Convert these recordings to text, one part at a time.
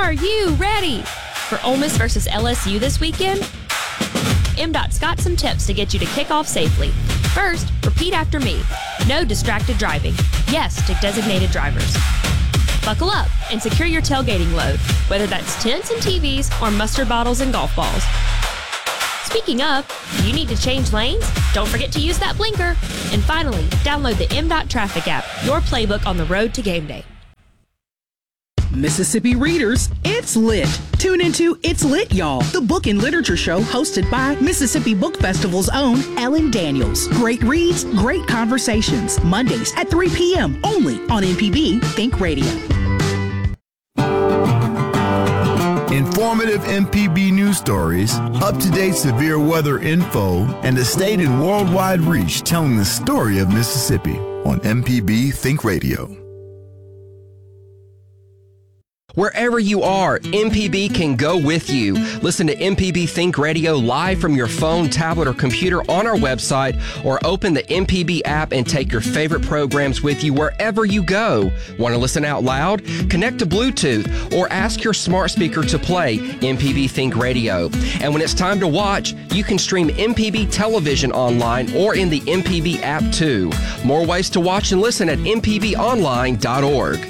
Are you ready for Ole Miss versus LSU this weekend? MDOT's got some tips to get you to kick off safely. First, repeat after me. No distracted driving. Yes to designated drivers. Buckle up and secure your tailgating load, whether that's tents and TVs or mustard bottles and golf balls. Speaking of, you need to change lanes? Don't forget to use that blinker. And finally, download the MDOT Traffic app, your playbook on the road to game day. Mississippi readers, it's lit. Tune into It's Lit, Y'all, the book and literature show hosted by Mississippi Book Festival's own Ellen Daniels. Great reads, great conversations. Mondays at 3 p.m. only on MPB Think Radio. Informative MPB news stories, up-to-date severe weather info, and a state and worldwide reach telling the story of Mississippi on MPB Think Radio. Wherever you are, MPB can go with you. Listen to MPB Think Radio live from your phone, tablet, or computer on our website, or open the MPB app and take your favorite programs with you wherever you go. Want to listen out loud? Connect to Bluetooth or ask your smart speaker to play MPB Think Radio. And when it's time to watch, you can stream MPB television online or in the MPB app too. More ways to watch and listen at mpbonline.org.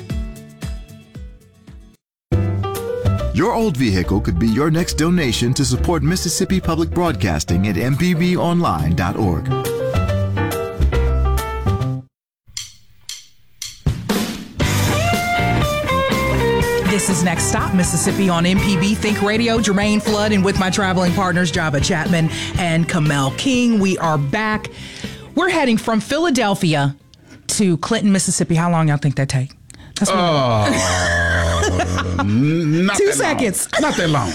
Your old vehicle could be your next donation to support Mississippi Public Broadcasting at mpbonline.org. This is Next Stop Mississippi on MPB Think Radio. Jermaine Flood and with my traveling partners, Java Chapman and Kamel King. We are back. We're heading from Philadelphia to Clinton, Mississippi. How long y'all think that take? Not 2 seconds. Not that long.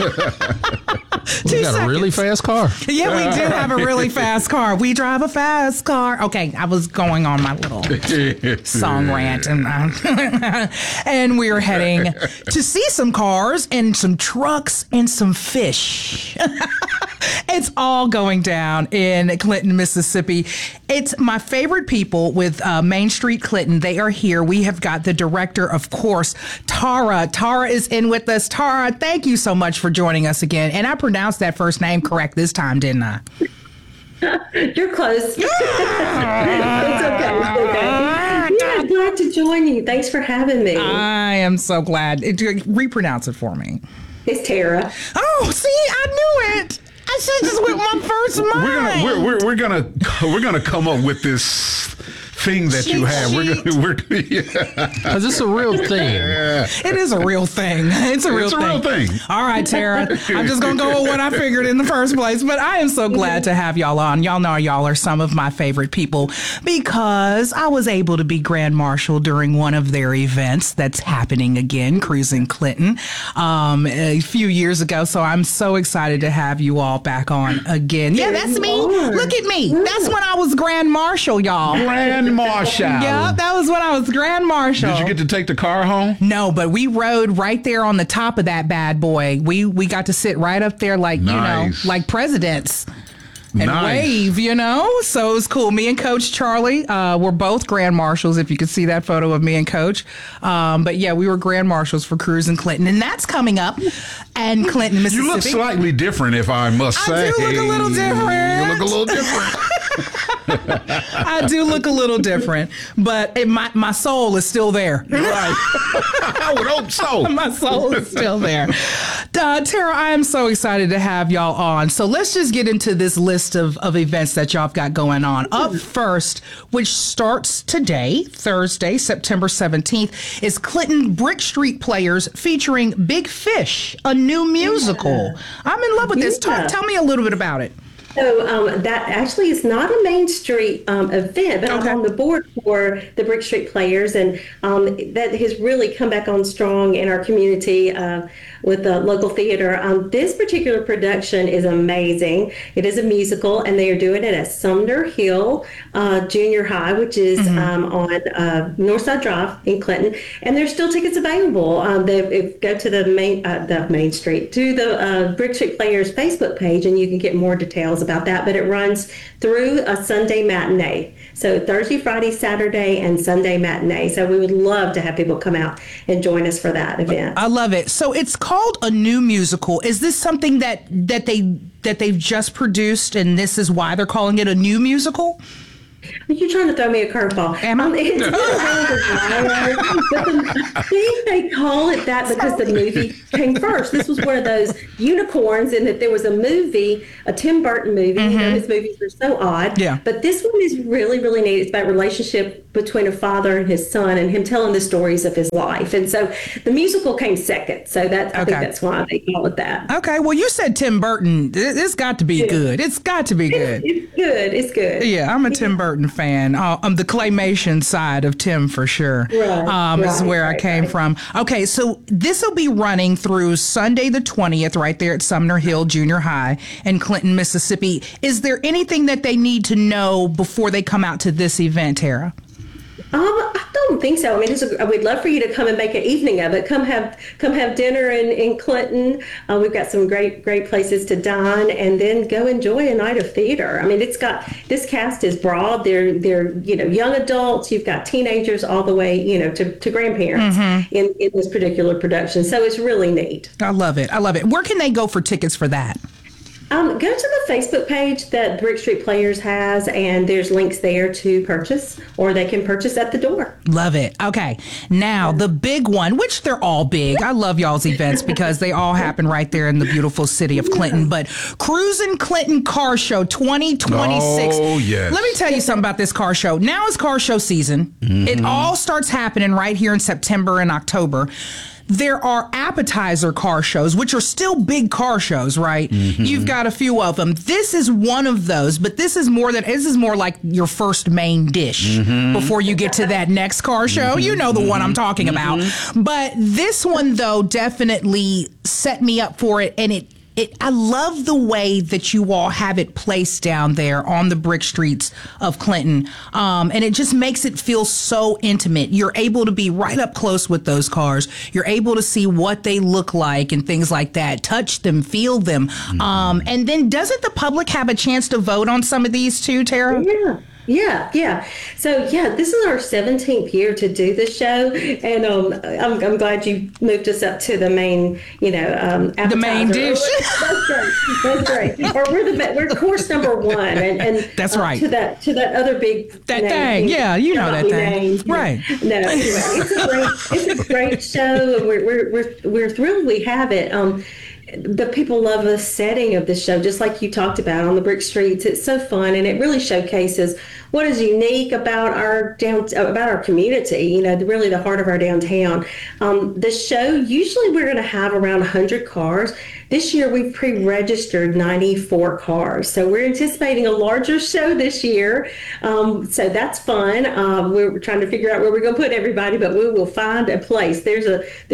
We got a really fast car. Yeah, we do have a really fast car. We drive a fast car. Okay, I was going on my little song rant, and we're heading to see some cars and some trucks and some fish. It's all going down in Clinton, Mississippi. It's my favorite people with Main Street Clinton. They are here. We have got the director, of course, Tara. Tara is in with us. Tara, thank you so much for joining us again. And I pronounced that first name correct this time, didn't I? You're close. It's okay. Yeah, glad to join you. Thanks for having me. I am so glad. Repronounce it for me. It's Tara. Oh, see, I knew it. I should just went my first mind. We're gonna come up with this thing that you have. Because it's a real thing. It is a real thing. It's a real thing. All right, Tara. I'm just going to go with what I figured in the first place. But I am so glad to have y'all on. Y'all know y'all are some of my favorite people because I was able to be Grand Marshal during one of their events that's happening again, Cruising Clinton, a few years ago. So I'm so excited to have you all back on again. Yeah, that's me. Look at me. That's when I was Grand Marshal, y'all. Grand Marshal. Yeah, that was when I was Grand Marshal. Did you get to take the car home? No, but we rode right there on the top of that bad boy. We got to sit right up there like, nice. Like presidents. And nice. wave, So it was cool. Me and Coach Charlie were both Grand Marshals, if you could see that photo of me and Coach. But yeah, we were Grand Marshals for Cruising Clinton. And that's coming up in Clinton, Mississippi. You look slightly different, if I must say. I do look a little different. You look a little different. I do look a little different, but my soul is still there. Right. I would hope so. My soul is still there. Tara, I am so excited to have y'all on. So let's just get into this list of events that y'all have got going on. Up first, which starts today, Thursday, September 17th, is Clinton Brick Street Players featuring Big Fish, a new musical. Yeah. I'm in love with this. Tell me a little bit about it. So that actually is not a Main Street event, but I'm on the board for the Brick Street Players, and that has really come back on strong in our community with the local theater. This particular production is amazing. It is a musical, and they are doing it at Sumner Hill Junior High, which is on Northside Drive in Clinton, and there's still tickets available. Go to the Main Street, to the Brick Street Players Facebook page, and you can get more details about that, but it runs through a Sunday matinee. So Thursday, Friday, Saturday, and Sunday matinee. So we would love to have people come out and join us for that event. I love it. So it's called A New Musical. Is this something that they've just produced, and this is why they're calling it a new musical? You're trying to throw me a curveball. Am I? It's been around a while, but I think they call it that because the movie came first. This was one of those unicorns in that there was a movie, a Tim Burton movie. You know, his movies are so odd. Yeah. But this one is really, really neat. It's about relationship between a father and his son and him telling the stories of his life. And so the musical came second. So I think that's why they call it that. Okay. Well, you said Tim Burton. It's got to be good. It's got to be good. It's good. It's good. Yeah, I'm a Tim Burton fan. I'm the claymation side of Tim for sure. Is where I came from. Okay, so this will be running through Sunday the 20th right there at Sumner Hill Junior High in Clinton, Mississippi. Is there anything that they need to know before they come out to this event, Tara? I don't think so. I mean, we'd love for you to come and make an evening of it. Come have dinner in Clinton. We've got some great places to dine, and then go enjoy a night of theater. I mean, this cast is broad. They're young adults. You've got teenagers all the way to grandparents in this particular production. So it's really neat. I love it. Where can they go for tickets for that? Go to the Facebook page that Brick Street Players has, and there's links there to purchase, or they can purchase at the door. Love it. Okay. Now, the big one, which they're all big. I love y'all's events because they all happen right there in the beautiful city of Clinton. But Cruisin' Clinton Car Show 2026. Oh, yes. Let me tell you something about this car show. Now is car show season. It all starts happening right here in September and October. There are appetizer car shows, which are still big car shows, right? You've got a few of them. This is one of those, but this is more like your first main dish before you get to that next car show. You know the one I'm talking about. But this one, though, definitely set me up for it, and I love the way that you all have it placed down there on the brick streets of Clinton. And it just makes it feel so intimate. You're able to be right up close with those cars. You're able to see what they look like and things like that. Touch them, feel them. And then doesn't the public have a chance to vote on some of these too, Tara? Yeah. So this is our 17th year to do the show, and I'm glad you moved us up to the main, appetizer. The main dish. That's great. Or we're course number one, and that's right. To that other big thing. Yeah, you know that thing, right? No, it's a great show, and we're thrilled we have it. The people love the setting of the show, just like you talked about on the brick streets. It's so fun, and it really showcases what is unique about our community. Really the heart of our downtown. The show, usually we're going to have around 100 cars. This year we've pre-registered 94 cars, so we're anticipating a larger show this year. So that's fun. We're trying to figure out where we're going to put everybody, but we will find a place. There's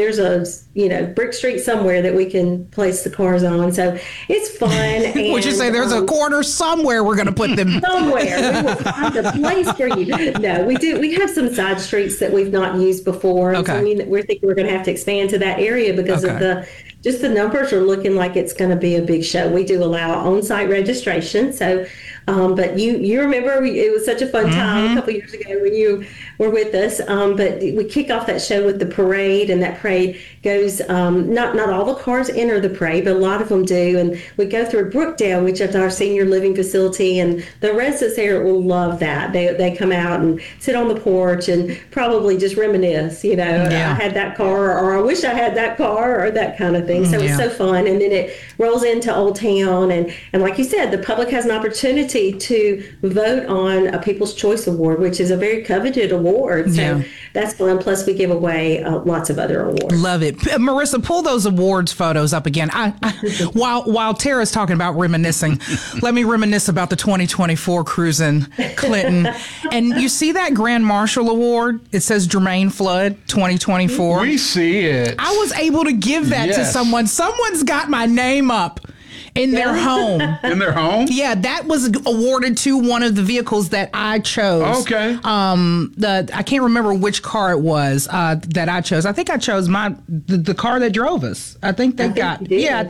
a brick street somewhere that we can place the cars on. So it's fun. And, would you say there's a corner somewhere we're going to put them? Somewhere. We will find a place for you. No, we do. We have some side streets that we've not used before. Okay. So we're thinking we're going to have to expand to that area because of the numbers are looking like it's going to be a big show. We do allow on-site registration. So, but you remember it was such a fun time a couple years ago when you were with us. But we kick off that show with the parade, and that parade goes, not all the cars enter the parade, but a lot of them do. And we go through Brookdale, which is our senior living facility, and the residents there will love that. They come out and sit on the porch and probably just reminisce, I had that car, or I wish I had that car, or that kind of thing. So it's so fun. And then it rolls into Old Town. And like you said, the public has an opportunity to vote on a People's Choice Award, which is a very coveted award. So that's fun. Plus, we give away lots of other awards. Love it. Marissa, pull those awards photos up again. While Tara's talking about reminiscing, let me reminisce about the 2024 Cruisin' Clinton. And you see that Grand Marshal Award? It says Jermaine Flood 2024. We see it. I was able to give that to someone. Someone's got my name up in their home. In their home? Yeah, that was awarded to one of the vehicles that I chose. Okay. I can't remember which car it was that I chose. I think I chose the car that drove us. I think they got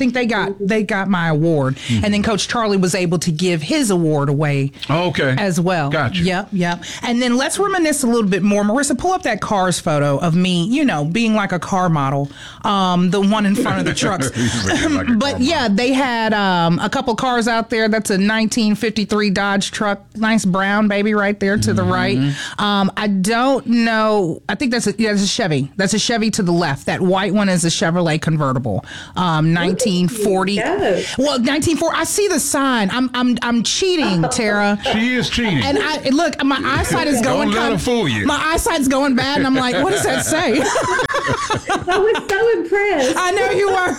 my award. Mm-hmm. And then Coach Charlie was able to give his award away as well. Gotcha. Yep. And then let's reminisce a little bit more. Marissa, pull up that Cars photo of me, being like a car model, the one in front of the trucks. But yeah, they had a couple cars out there. That's a 1953 Dodge truck, nice brown baby right there to the right. I don't know. I think that's a Chevy. That's a Chevy to the left. That white one is a Chevrolet convertible, 1940. Well, 1940. I see the sign. I'm cheating, Tara. She is cheating. And look, my eyesight is going. Don't let her fool you. My eyesight's going bad, and I'm like, what does that say? I was so impressed. I know you were.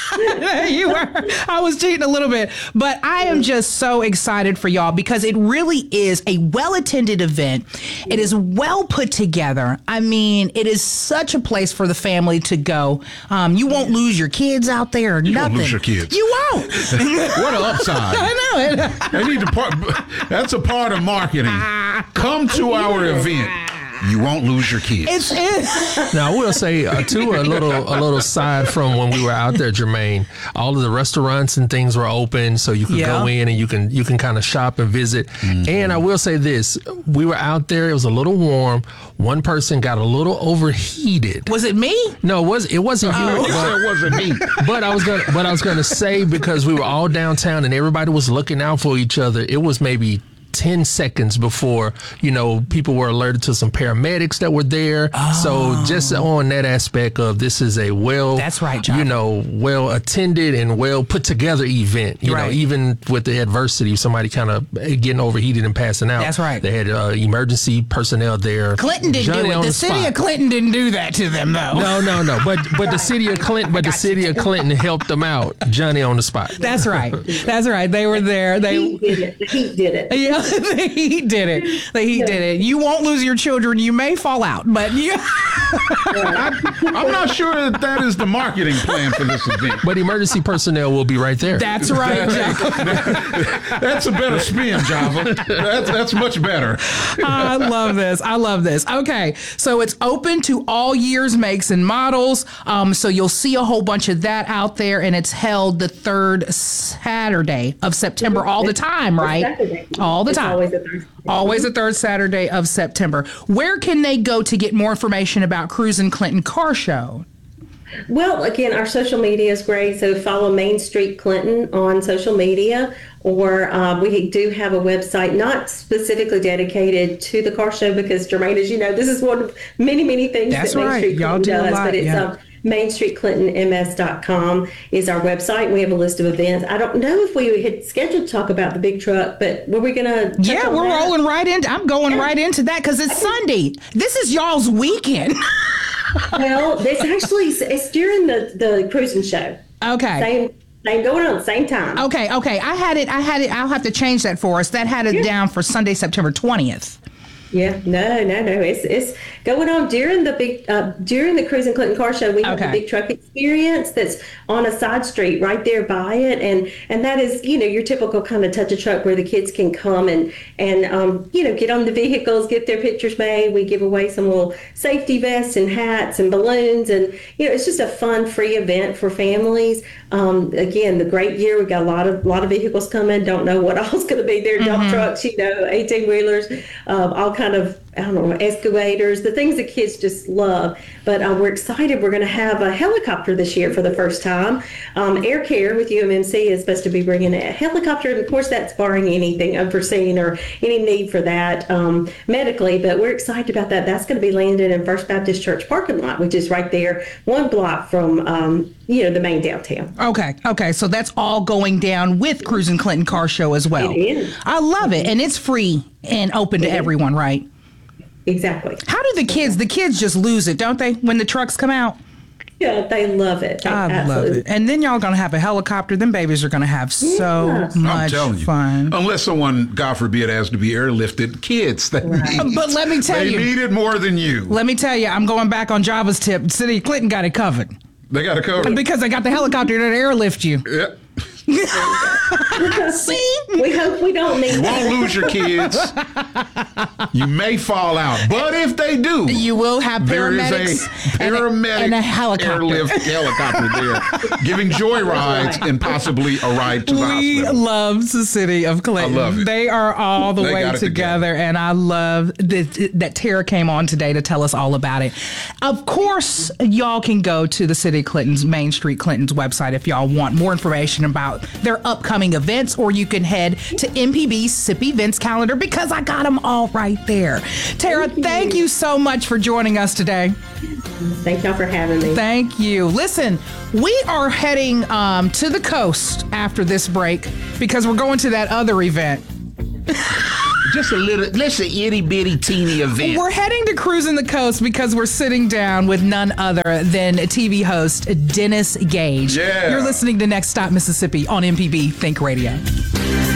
You were. I was cheating a little bit, but I am just so excited for y'all because it really is a well-attended event. It is well put together. I mean, it is such a place for the family to go. You won't lose your kids out there or nothing. You won't lose your kids. You won't. What an upside. I know it. They need to that's a part of marketing. Come to our event. You won't lose your kids. Now, I will say, too, a little side from when we were out there, Jermaine, all of the restaurants and things were open, so you could go in and you can kind of shop and visit. Mm-hmm. And I will say this, we were out there, it was a little warm. One person got a little overheated. Was it me? No, it wasn't you. It wasn't me. But I was gonna say, because we were all downtown and everybody was looking out for each other, it was maybe 10 seconds before, people were alerted to some paramedics that were there. Oh. So just on that aspect of this is a that's right, John. Well attended and well put together event. You know, even with the adversity, somebody kind of getting overheated and passing out. That's right. They had emergency personnel there. Clinton didn't do it. The city of Clinton didn't do that to them, though. No. But the city of Clinton helped them out. Johnny on the spot. That's right. They were there. He did it. He did it. Yeah. The heat did it. Did it. You won't lose your children. You may fall out, but I'm not sure that is the marketing plan for this event. But emergency personnel will be right there. That's right. That's a better spin, Java. That's much better. I love this. Okay, so it's open to all years, makes, and models. So you'll see a whole bunch of that out there, and it's held the third Saturday of September all the time, right? Saturday. All the time. Always the third Saturday of September. Where can they go to get more information about Cruisin' Clinton Car Show? Well, again, our social media is great. So follow Main Street Clinton on social media, or we do have a website not specifically dedicated to the car show because, Jermaine, as you know, this is one of many, many things that Main Street Clinton does. But it's MainStreetClintonMS.com is our website. We have a list of events. I don't know if we had scheduled to talk about the big truck, but were we going to? Yeah, we're rolling right into. I'm going right into that because it's Sunday. This is y'all's weekend. Well, it's during the cruising show. Okay. Same going on at the same time. Okay. I had it. I'll have to change that for us. That had it down for Sunday, September 20th. Yeah, no. It's going on during the Cruisin' Clinton Car Show. We have the big truck experience that's on a side street right there by it, and that is your typical kind of touch a truck where the kids can come and get on the vehicles, get their pictures made. We give away some little safety vests and hats and balloons, and it's just a fun free event for families. Again, the great year, we've got a lot of vehicles coming. Don't know what all's going to be there. Dump trucks, 18-wheelers, all kind of, excavators, the things that kids just love. But we're excited. We're going to have a helicopter this year for the first time. Air Care with UMMC is supposed to be bringing a helicopter. And of course, that's barring anything unforeseen or any need for that medically. But we're excited about that. That's going to be landed in First Baptist Church parking lot, which is right there, one block from the main downtown. Okay. So that's all going down with Cruisin' Clinton Car Show as well. It is. I love it. And it's free and open to everyone, right? Exactly. How do the kids just lose it, don't they, when the trucks come out? Yeah, they love it. I love it. And then y'all going to have a helicopter. Them babies are going to have so much fun. Unless someone, God forbid, has to be airlifted. Kids, but let me tell you. They need it more than you. Let me tell you, I'm going back on Java's tip. City of Clinton got it covered. They got it covered. Because they got the helicopter that airlift you. Yeah. See? We hope we don't need You won't lose your kids. You may fall out, but if they do, You will have there is paramedics a paramedic and a helicopter. airlift helicopter there, giving joy rides and possibly a ride to the We hospital. love the city of Clinton. I love it. They are all the They way got it together, and I love that Tara came on today to tell us all about it. Of course, y'all can go to the City of Clinton's Main Street Clinton's website if y'all want more information about their upcoming events, or you can head to MPB's SIP events calendar because I got them all right there. Tara, thank you so much for joining us today. Thank y'all for having me. Thank you. Listen, we are heading to the coast after this break because we're going to that other event. Just a itty bitty teeny event. We're heading to Cruising the Coast because we're sitting down with none other than TV host Dennis Gage. Yeah. You're listening to Next Stop Mississippi on MPB Think Radio.